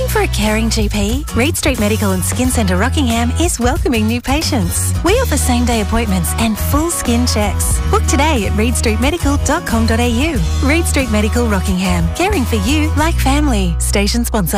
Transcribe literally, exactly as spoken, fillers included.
Looking for a caring G P? Reed Street Medical and Skin Centre Rockingham is welcoming new patients. We offer same-day appointments and full skin checks. Book today at reed street medical dot com dot a u. Reed Street Medical Rockingham, caring for you like family. Station sponsor.